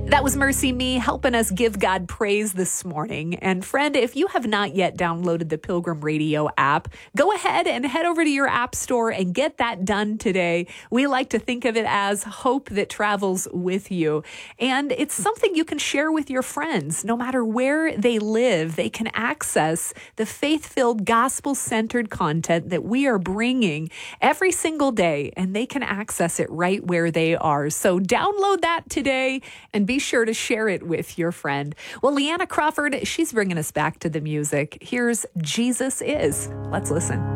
That was Mercy Me helping us give God praise this morning. And friend, if you have not yet downloaded the Pilgrim Radio app, go ahead and head over to your app store and get that done today. We like to think of it as hope that travels with you. And it's something you can share with your friends. No matter where they live, they can access the faith-filled, gospel-centered content that we are bringing every single day, and they can access it right where they are. So download that today and be sure to share it with your friend. Well, Leanna Crawford, she's bringing us back to the music. Here's Jesus Is. Let's listen.